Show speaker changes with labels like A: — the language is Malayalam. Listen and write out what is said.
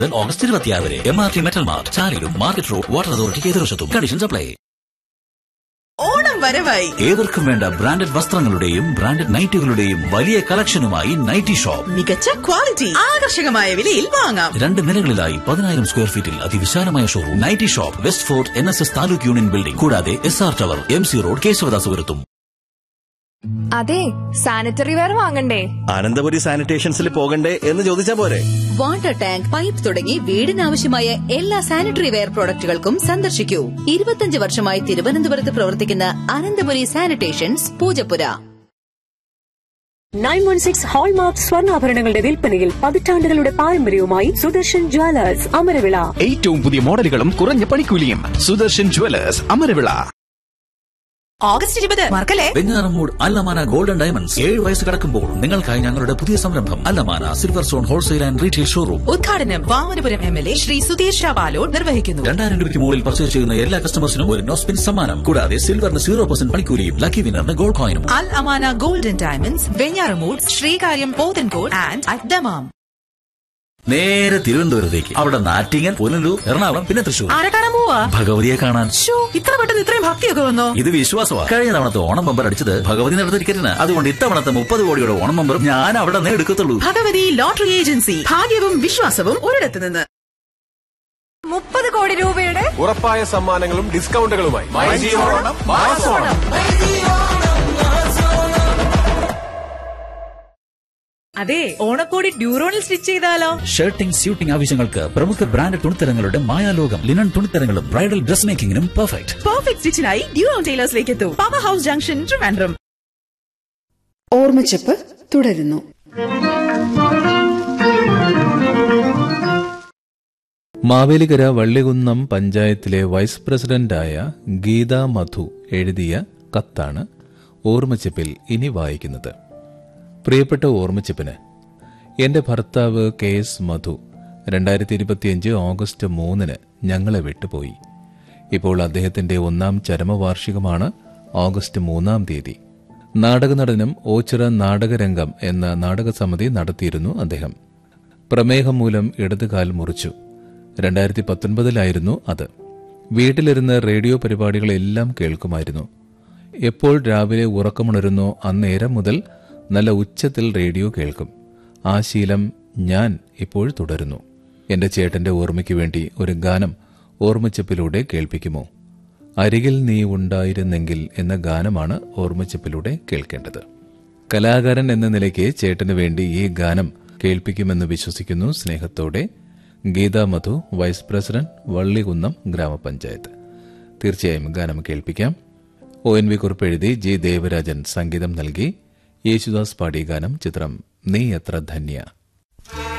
A: ഓഗസ്റ്റ് 26 വരെ MRT metal mart, ചാലിലും market road, water അതോറിറ്റിക്ക് എതിർവശത്തും. Conditions apply.
B: ഓണം വരവായി.
A: ഏവർക്കും വേണ്ട ബ്രാൻഡഡ് വസ്ത്രങ്ങളുടെയും ബ്രാൻഡഡ് നൈറ്റുകളുടെയും വലിയ കളക്ഷനുമായി നൈറ്റി ഷോപ്പ്.
B: മികച്ച ക്വാളിറ്റി, ആകർഷകമായ വിലയിൽ വാങ്ങാം. 2
A: നിലകളിലായി 10,000 സ്ക്വയർ ഫീറ്റിൽ അതിവിശാലമായ showroom. Nightie shop, west fort NSS taluk union building, കൂടാതെ SR ടവർ, MC റോഡ്, കേശവദാസപുരത്തും.
C: അതെ, സാനിറ്ററി വെയർ വാങ്ങണ്ടേ?
D: അനന്തപുരി സാനിറ്റേഷൻസിൽ പോകണ്ടേ എന്ന് ചോദിച്ചാ പോരെ.
E: വാട്ടർ ടാങ്ക്, പൈപ്പ് തുടങ്ങി വീടിനാവശ്യമായ എല്ലാ സാനിറ്ററി വെയർ പ്രോഡക്റ്റുകൾക്കും സന്ദർശിക്കൂ. 25 വർഷമായി തിരുവനന്തപുരത്ത് പ്രവർത്തിക്കുന്ന അനന്തപുരി സാനിറ്റേഷൻസ്, പൂജപ്പുര.
F: 916 ഹോൾമാർക്ക് സ്വർണ്ണാഭരണങ്ങളുടെ വിൽപ്പനയിൽ പതിറ്റാണ്ടുകളുടെ പാരമ്പര്യവുമായി സുദർശൻ ജ്വല്ലേഴ്സ്, അമരവിള.
G: ഏറ്റവും പുതിയ മോഡലുകളും കുറഞ്ഞ പണിക്കൂലിയും. സുദർശൻ ജ്വല്ലേഴ്സ്, അമരവിള.
B: ഓഗസ്റ്റ് 20 മറക്കല്ലേ.
A: വെഞ്ഞാറമൂട് അല്ലമാന ഗോൾഡൻ ഡയമണ്ട്സ് 7 വയസ്സ് കടക്കുമ്പോൾ നിങ്ങൾക്കായി ഞങ്ങളുടെ പുതിയ സംരംഭം അല്ലമാന silver zone wholesale and retail showroom.
B: ഉദ്ഘാടനം വാമനപുരം MLA ശ്രീ സുധീഷ് ഷാബാലോഡ് നിർവഹിക്കുന്നു.
A: 2000 രൂപയ്ക്ക് മുകളിൽ പർച്ചേസ് ചെയ്യുന്ന എല്ലാ കസ്റ്റമേഴ്സിനും ഒരു നോസ്പിൻ സമ്മാനം. കൂടാതെ സിൽവറിന് 0% പണിക്കൂലിയും lucky വിന്നറിന് gold കോയിനും.
B: Al Amana golden diamonds, Venjaramoodu, Sreekaryam, Pothencode and അദ്ദമാം.
A: നേരെ തിരുവനന്തപുരത്തേക്ക്. അവിടെ നാറ്റിങ്ങൽ, പുനലൂർ, എറണാകുളം, പിന്നെ തൃശൂർ.
B: ആരെ കാണാൻ പോവാ?
A: ഭഗവതിയെ കാണാൻ.
B: ഇത്ര പെട്ടെന്ന് ഇത്രയും ഭക്തിയൊക്കെ വന്നോ?
A: ഇത് വിശ്വാസമാണ്. കഴിഞ്ഞ തവണത്തെ ഓണം ബമ്പർ അടിച്ചത് ഭഗവതി നടത്ത ടിക്കറ്റിന്. അതുകൊണ്ട് ഇത്തവണത്തെ 30 കോടിയുടെ ഓണം ബമ്പർ ഞാൻ അവിടെ നിന്ന് എടുക്കത്തുള്ളൂ.
B: ഭഗവതി ലോട്ടറി ഏജൻസി, ഭാഗ്യവും വിശ്വാസവും ഒരിടത്ത് നിന്ന്.
C: 30 കോടി രൂപയുടെ
H: ഉറപ്പായ സമ്മാനങ്ങളും ഡിസ്കൗണ്ടുകളുമായി
B: അതെ, ഓണക്കോടി ഡ്യൂറോണിൽ സ്റ്റിച്ച് ചെയ്താലോ?
A: ഷർട്ടിംഗ്, സ്യൂട്ടിംഗ് ആവശ്യങ്ങൾക്ക് പ്രമുഖ brand തുണിത്തരങ്ങളുടെ മായാലോകം. Linen തുണിത്തരങ്ങളും bridal dress മേക്കിംഗിനും perfect
B: സ്റ്റിച്ചിനായി ഡ്യൂറോൺ ടൈലേഴ്സിലേക്ക് എത്തൂ. Power house junction, Trivandrum.
I: ഓർമ്മച്ചപ്പ് തുടരുന്നു.
J: മാവേലിക്കര വള്ളികുന്നം പഞ്ചായത്തിലെ വൈസ് പ്രസിഡന്റായ ഗീത മധു എഴുതിയ കത്താണ് ഓർമ്മച്ചപ്പിൽ ഇനി വായിക്കുന്നത്. പ്രിയപ്പെട്ട ഓർമ്മച്ചപ്പിന്, എന്റെ ഭർത്താവ് KS മധു 2025 ഓഗസ്റ്റ് 3 ഞങ്ങളെ വിട്ടുപോയി. ഇപ്പോൾ അദ്ദേഹത്തിന്റെ 1ാം ചരമവാർഷികമാണ് ഓഗസ്റ്റ് 3 നാടകനടനും ഓച്ചിറ നാടകരംഗം എന്ന നാടകസമിതി നടത്തിയിരുന്നു അദ്ദേഹം. പ്രമേഹം മൂലം ഇടതുകാൽ മുറിച്ചു. 2019 അത്. വീട്ടിലിരുന്ന് റേഡിയോ പരിപാടികളെല്ലാം കേൾക്കുമായിരുന്നു. എപ്പോൾ രാവിലെ ഉറക്കമുണരുന്നോ അന്നേരം മുതൽ നല്ല ഉച്ചത്തിൽ റേഡിയോ കേൾക്കും. ആ ശീലം ഞാൻ ഇപ്പോൾ തുടരുന്നു. എന്റെ ചേട്ടന്റെ ഓർമ്മയ്ക്ക് വേണ്ടി ഒരു ഗാനം ഓർമ്മച്ചപ്പിലൂടെ കേൾപ്പിക്കുമോ? അരികിൽ നീ ഉണ്ടായിരുന്നെങ്കിൽ എന്ന ഗാനമാണ് ഓർമ്മച്ചപ്പിലൂടെ കേൾക്കേണ്ടത്. കലാകാരൻ എന്ന നിലയ്ക്ക് ചേട്ടന് വേണ്ടി ഈ ഗാനം കേൾപ്പിക്കുമെന്ന് വിശ്വസിക്കുന്നു. സ്നേഹത്തോടെ, ഗീത മധു, വൈസ് പ്രസിഡന്റ്, വള്ളികുന്നം ഗ്രാമപഞ്ചായത്ത്. തീർച്ചയായും ഗാനം കേൾപ്പിക്കാം. ONV കുറിപ്പ് എഴുതി G ദേവരാജൻ സംഗീതം നൽകി. യേശുദാസ് പാടിയ ഗാനം. ചിത്രം നീ എത്ര ധന്യ.